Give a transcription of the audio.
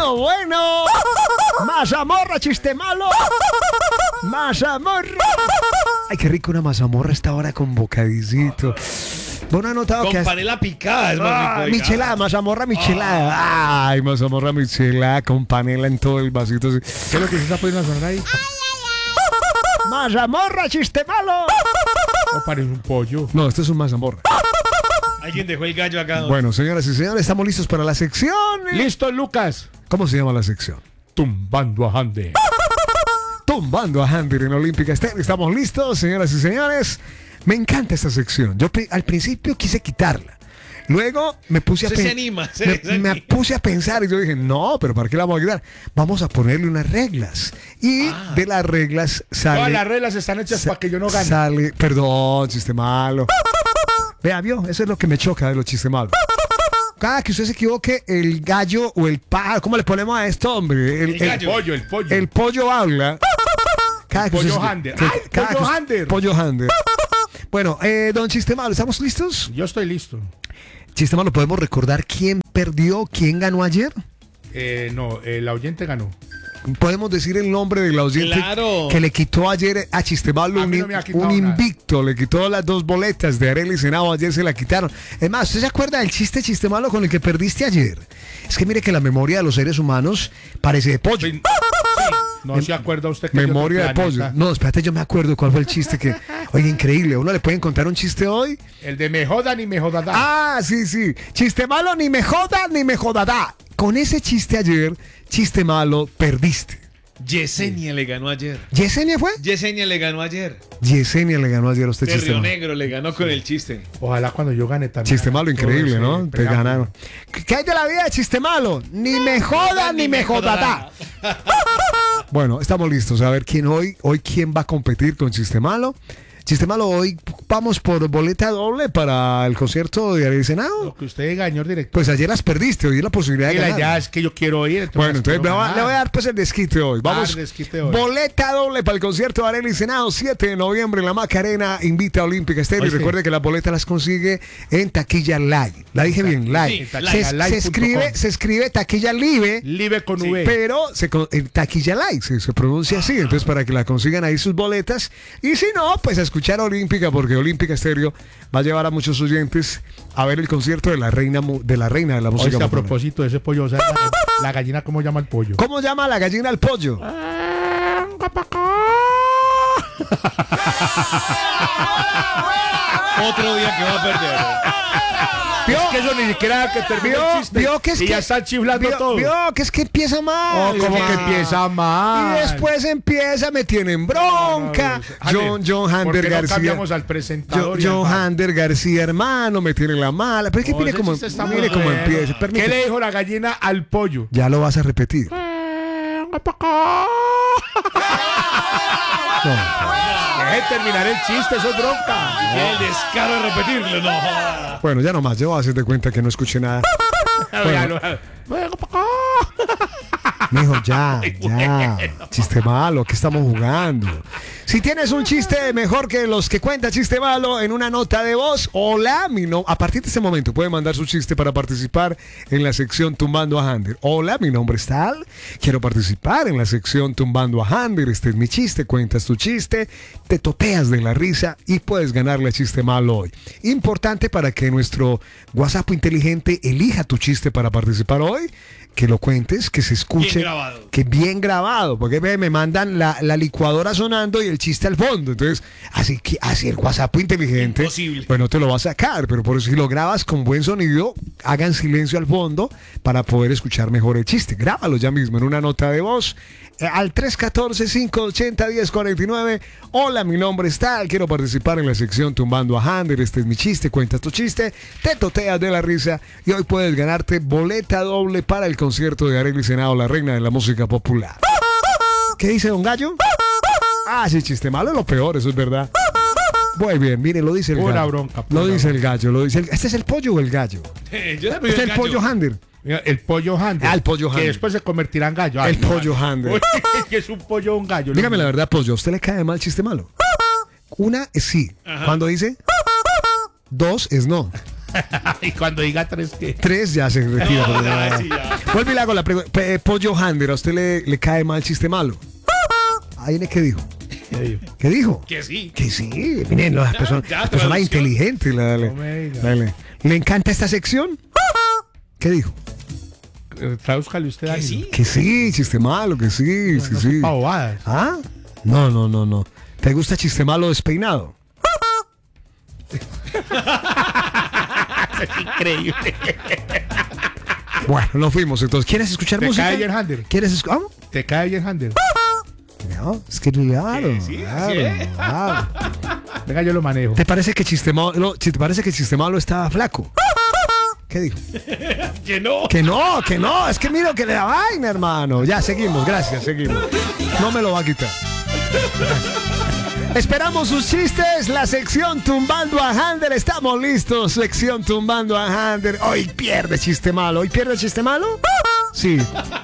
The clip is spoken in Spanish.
Bueno. Mazamorra, chiste malo. Mazamorra. Ay, qué rico una mazamorra esta hora con bocadicito. Bueno, ha notado con que... panela picada es más rico. Michelada, mazamorra michelada. Ay, mazamorra michelada con panela en todo el vasito. ¿Qué es lo que se está poniendo a sonar ahí? Mazamorra, chiste malo. No, parece un pollo. No, esto es un mazamorra. Alguien dejó el gallo acá. Bueno, señoras y señores, estamos listos para la sección. Listo, Lucas. ¿Cómo se llama la sección? Tumbando a Hande. Tumbando a Handir en Olímpica Estéreo. Estamos listos, señoras y señores. Me encanta esta sección. Yo al principio quise quitarla. Luego me puse a me puse a pensar y yo dije, no, pero ¿para qué la vamos a quitar? Vamos a ponerle unas reglas. Y de las reglas sale... Todas las reglas están hechas para que yo no gane. Sale, perdón, chiste malo. Vea, vio, eso es lo que me choca de los chistes malos. Cada que usted se equivoque, el gallo o el pájaro, ¿cómo le ponemos a esto, hombre? El pollo. El pollo habla. Pollo Hander. Pollo Hander. Pollo Hander. Bueno, don Chiste Malo, ¿estamos listos? Yo estoy listo. Chiste Malo, ¿podemos recordar quién perdió, quién ganó ayer? No, el oyente ganó. Podemos decir el nombre del oyente que le quitó ayer a Chiste Malo un invicto, le quitó las 2 boletas de Arely Senado, ayer se la quitaron. Es más, ¿usted se acuerda del Chiste Malo con el que perdiste ayer? Es que mire que la memoria de los seres humanos parece de pollo. Sí. No se acuerda usted que memoria de pollo. No, espérate, yo me acuerdo cuál fue el chiste que... Oye, increíble, ¿uno le pueden contar un chiste hoy? El de me joda ni me jodada. Ah, sí. Chiste Malo, ni me joda ni me jodada. Con ese chiste ayer, Chiste Malo, perdiste. Yesenia le ganó ayer. ¿Yesenia fue? Yesenia le ganó ayer. Yesenia le ganó ayer a usted, de Chiste Río Malo. Negro le ganó con el chiste. Ojalá cuando yo gane también. Chiste Malo, increíble, ¿no? Te ganaron. ¿Qué hay de la vida de Chiste Malo? Ni me joda ni me jodada. Bueno, estamos listos a ver quién quién va a competir con Chiste Malo. Chiste Malo, hoy vamos por boleta doble para el concierto de Arely Senado. Lo que usted diga, señor director. Pues ayer las perdiste, hoy la posibilidad de ganar. Ya es que yo quiero ir. Bueno, entonces le voy a dar pues el desquite hoy. Vamos, boleta doble para el concierto de Arely Senado, 7 de noviembre en la Macarena, invita a Olímpica Estéreo. Y recuerde que las boletas las consigue en Taquilla Live. La dije bien, Live. Sí, se escribe Taquilla Live. Live con V. Pero en Taquilla Live se pronuncia así. Entonces para que la consigan ahí sus boletas. Y si no, pues a escuchar Olímpica, porque Olímpica Estéreo va a llevar a muchos oyentes a ver el concierto de la reina de la música popular. A propósito de ese pollo, o sea, la gallina, ¿cómo llama el pollo? ¿Cómo llama la gallina al pollo? Otro día que va a perder. Es que eso ni siquiera que termine el chiste. Y ya están chiflando todo. Que es que empieza mal. ¿Cómo que empieza mal? Y después me tienen bronca. John Hander García. No cambiamos al presentador. John Hander García, hermano, me tiene la mala. Pero es que mire cómo empieza. ¿Qué le dijo la gallina al pollo? Ya lo vas a repetir. Deje terminar el chiste, eso es bronca. El descaro de repetirlo, no. Bueno, ya nomás, yo voy a hacerte cuenta que no escuché nada. Mijo, ya. Chiste Malo, ¿qué estamos jugando? Si tienes un chiste mejor que los que cuenta Chiste Malo en una nota de voz, hola, a partir de este momento puede mandar su chiste para participar en la sección Tumbando a Hander. Hola, mi nombre es tal, quiero participar en la sección Tumbando a Hander, este es mi chiste, cuentas tu chiste, te toteas de la risa y puedes ganarle a Chiste Malo hoy. Importante para que nuestro WhatsApp inteligente elija tu chiste para participar hoy, que lo cuentes, que se escuche, bien grabado, porque me mandan la licuadora sonando y el chiste al fondo, entonces así el WhatsApp inteligente pues no te lo va a sacar, pero por eso si lo grabas con buen sonido, hagan silencio al fondo para poder escuchar mejor el chiste. Grábalo ya mismo en una nota de voz al 314-580-1049. Hola, mi nombre es tal, quiero participar en la sección Tumbando a Hander, este es mi chiste, cuentas tu chiste, te toteas de la risa y hoy puedes ganarte boleta doble para el concierto de Arely Senado, la reina de la música popular. ¿Qué dice don Gallo? Ah, sí, Chiste Malo es lo peor, eso es verdad. Muy bien, mire, lo dice el gallo. Bronca, lo dice el gallo, ¿Este es el pollo o el gallo? Este es el pollo Hander. El pollo Hander. El pollo Hander. Que después se convertirá en gallo. El pollo Hander. Que es un pollo o un gallo. Dígame la verdad, pollo, ¿a usted le cae mal Chiste Malo? Una es sí. Ajá. Cuando dice 2 es no. Y cuando diga 3, ¿qué? 3 ya se retira. No, porque ya, ya- sí, ya. Vuelve y le hago la pregunta. Pollo Hander, ¿a usted le cae mal chiste malo? Ahí ¿qué dijo? ¿Qué dijo? Que sí. Que sí, miren, las personas ya, persona traducción. inteligente. No me diga. ¿Le encanta esta sección? ¿Qué dijo? Tradúzcale usted, Que Dani. sí. Que sí, chiste malo, que sí, No, que no sí. son pa' bobadas. ¿Ah? No. ¿Te gusta chiste malo despeinado? Es increíble. Bueno, nos fuimos entonces. ¿Quieres escuchar ¿Te música? cae bien Hander? ¿Quieres escuchar? ¿Te cae bien Hander? No, es que claro, Sí, claro, así es. claro. Venga, yo lo manejo. ¿Te parece que chiste malo estaba flaco? ¿Qué dijo? Que no. Que no, es que miro que le da vaina, hermano. Ya, seguimos, gracias, seguimos. No me lo va a quitar. Esperamos sus chistes, la sección Tumbando a Hander, estamos listos, sección Tumbando a Hander. Hoy pierde chiste malo, ¿hoy pierde chiste malo? Sí.